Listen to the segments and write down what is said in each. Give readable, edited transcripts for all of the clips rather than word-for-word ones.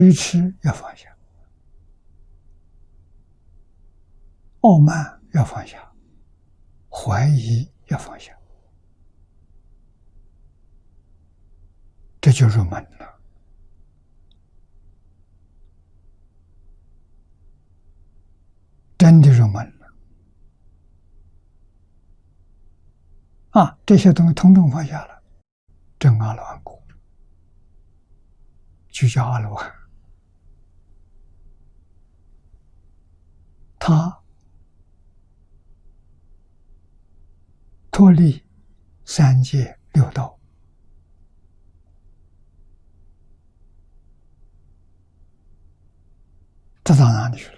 愚痴要放下，傲慢要放下，怀疑要放下，这就入门了。真的入门了啊！这些东西统统放下了，证阿罗汉果，就叫阿罗汉。他脱离三界六道，他到哪里去了？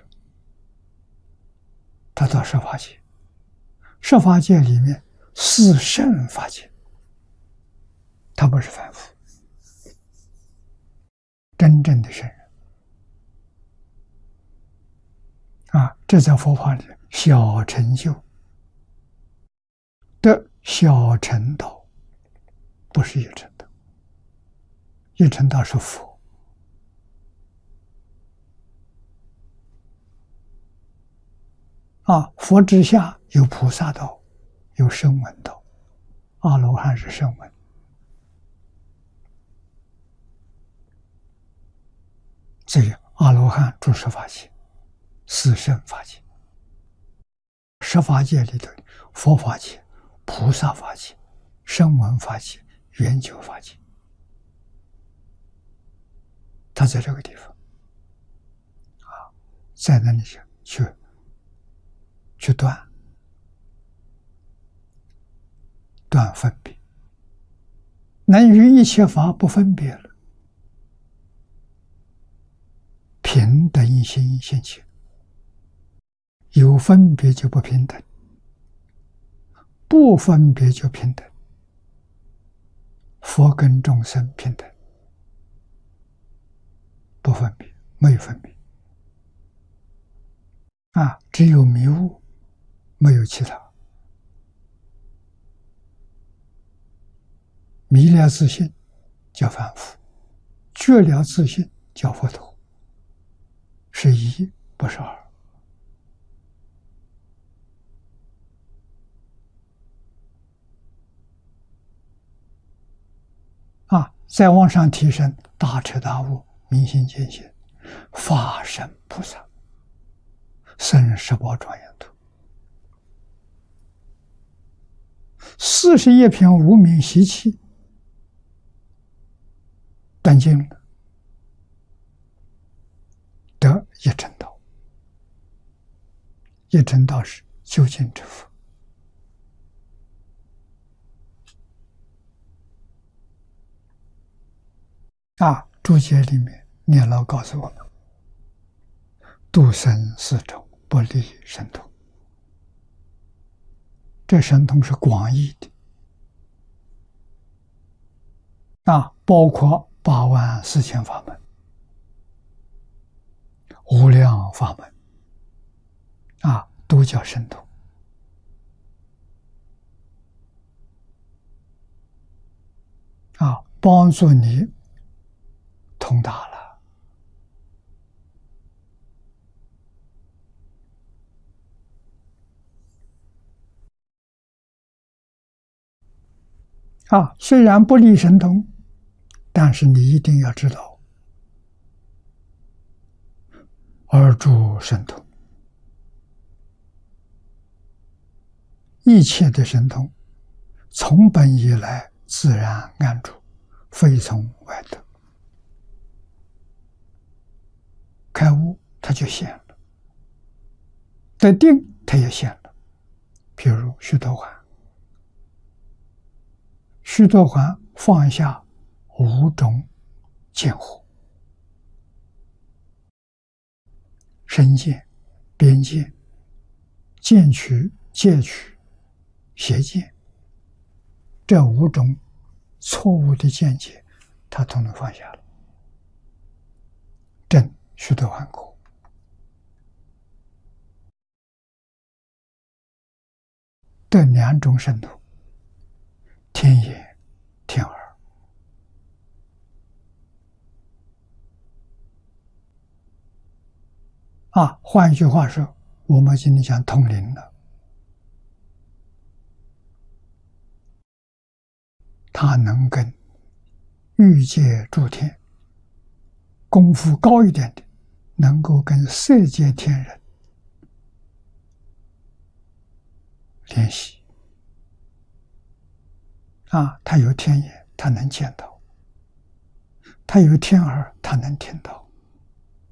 他到十法界。十法界里面是圣法界，他不是凡夫，真正的圣人啊！这在佛法里小成就的小乘道，不是一乘道。一乘道是佛啊，佛之下有菩萨道，有声闻道，阿罗汉是声闻。所以阿罗汉住十法界，是圣法界。十法界里头，佛法界、菩萨法界、声闻法界、圆觉法界，他在这个地方啊，在那里去断分别，能与一切法不分别了，平等心现前。有分别就不平等，不分别就平等。佛跟众生平等，不分别，没有分别啊，只有迷雾，没有其他。迷了自信叫凡夫，觉了自信叫佛陀，是一不是二。再往上提升，大彻大悟，明心见性，法身菩萨，生十宝庄严图，41品无名习气断尽了，得一乘道。一乘道是究竟之佛。注解里面念老告诉我们，度生四种，不离神通。这神通是广义的包括84000法门，无量法门都叫神通帮助你通达了虽然不离神通，但是你一定要知道，而住神通，一切的神通从本以来自然安住，非从外得。开悟它就现了，得定它也现了。譬如须陀洹，须陀洹放下5种见惑：身见、边见、见取、戒取、邪见，这5种错误的见解，他都能放下了，证须陀洹果。这2种神通，天眼、天耳， 换一句话说，我们今天讲通灵了，他能跟欲界诸天功夫高一点的，能够跟色界天人联系。他有天眼，他能见到；他有天耳，他能听到。